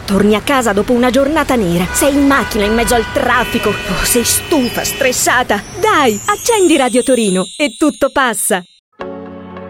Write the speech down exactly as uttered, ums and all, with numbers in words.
Torni a casa dopo una giornata nera, sei in macchina in mezzo al traffico, oh, sei stufa, stressata. Dai, accendi Radio Torino e tutto passa.